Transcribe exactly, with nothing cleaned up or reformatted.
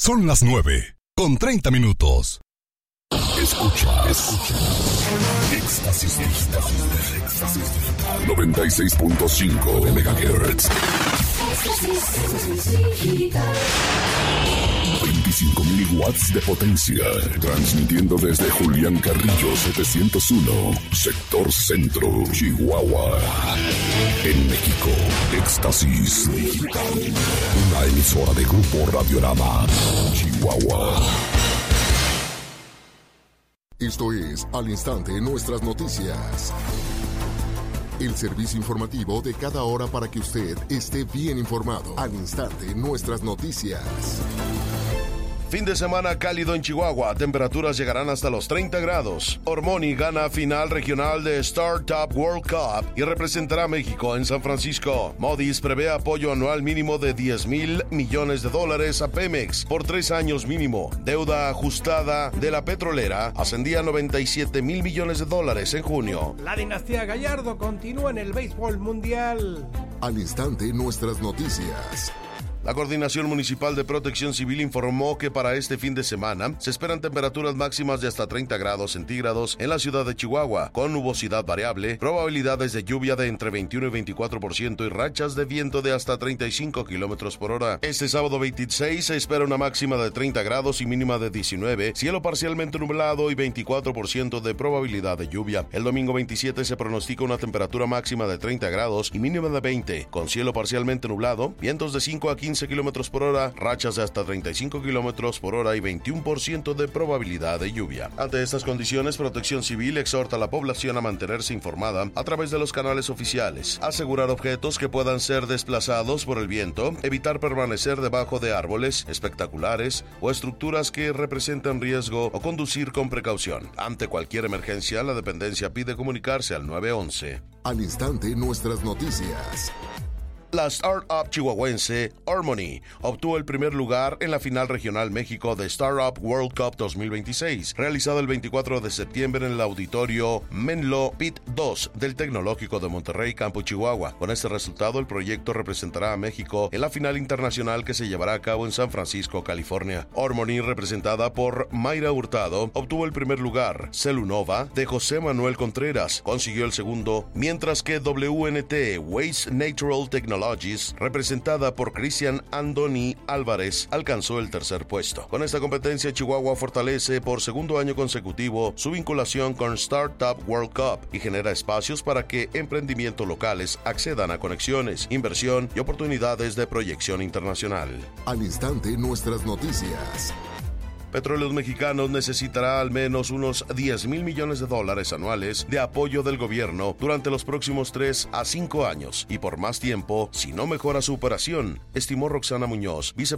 Son las nueve, con treinta minutos. Escucha, escucha. Éxtasis Digital. Éxtasis Digital. noventa y seis punto cinco megahertz. veinticinco mil watts de potencia. Transmitiendo desde Julián Carrillo setecientos uno, sector centro, Chihuahua. En México, Éxtasis Digital. Una emisora de Grupo Radiorama, Chihuahua. Esto es Al Instante Nuestras Noticias. El servicio informativo de cada hora para que usted esté bien informado. Al Instante Nuestras Noticias. Fin de semana cálido en Chihuahua, temperaturas llegarán hasta los treinta grados. Ormoni gana final regional de Startup World Cup y representará a México en San Francisco. Moody's prevé apoyo anual mínimo de diez mil millones de dólares a Pemex por tres años mínimo. Deuda ajustada de la petrolera ascendía a noventa y siete mil millones de dólares en junio. La dinastía Gallardo continúa en el béisbol mundial. Al instante nuestras noticias. La Coordinación Municipal de Protección Civil informó que para este fin de semana se esperan temperaturas máximas de hasta treinta grados centígrados en la ciudad de Chihuahua, con nubosidad variable, probabilidades de lluvia de entre veintiuno y veinticuatro por ciento y rachas de viento de hasta treinta y cinco kilómetros por hora. Este sábado veintiséis se espera una máxima de treinta grados y mínima de diecinueve, cielo parcialmente nublado y veinticuatro por ciento de probabilidad de lluvia. El domingo veintisiete se pronostica una temperatura máxima de treinta grados y mínima de veinte, con cielo parcialmente nublado, vientos de cinco a quince kilómetros por hora, rachas de hasta treinta y cinco kilómetros por hora y veintiuno por ciento de probabilidad de lluvia. Ante estas condiciones, Protección Civil exhorta a la población a mantenerse informada a través de los canales oficiales, asegurar objetos que puedan ser desplazados por el viento, evitar permanecer debajo de árboles, espectaculares o estructuras que representen riesgo o conducir con precaución. Ante cualquier emergencia, la dependencia pide comunicarse al nueve once. Al instante nuestras noticias. La startup chihuahuense Ormoni obtuvo el primer lugar en la final regional México de Startup World Cup dos mil veintiséis, realizado el veinticuatro de septiembre en el auditorio Menlo Pit dos del Tecnológico de Monterrey, Campo Chihuahua. Con este resultado, el proyecto representará a México en la final internacional que se llevará a cabo en San Francisco, California. Ormoni, representada por Mayra Hurtado, obtuvo el primer lugar. Celunova, de José Manuel Contreras, consiguió el segundo, mientras que W N T Waste Natural Technology, representada por Cristian Andoni Álvarez, alcanzó el tercer puesto. Con esta competencia, Chihuahua fortalece por segundo año consecutivo su vinculación con Startup World Cup y genera espacios para que emprendimientos locales accedan a conexiones, inversión y oportunidades de proyección internacional. Al instante nuestras noticias. Petróleos Mexicanos necesitará al menos unos diez mil millones de dólares anuales de apoyo del gobierno durante los próximos tres a cinco años y por más tiempo si no mejora su operación, estimó Roxana Muñoz, vicepresidenta